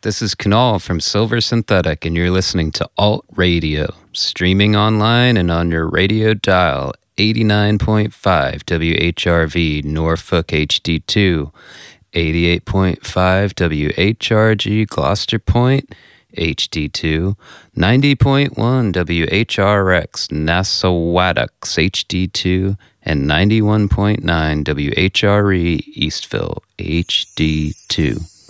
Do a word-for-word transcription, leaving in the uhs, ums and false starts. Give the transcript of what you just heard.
This is Kunal from Silver Synthetic, and you're listening to Alt Radio, streaming online and on your radio dial, eighty-nine point five W H R V Norfolk H D two, eighty-eight point five W H R G Gloucester Point H D two, ninety point one W H R X Nassawadox H D two, and ninety-one point nine W H R E Eastville H D two.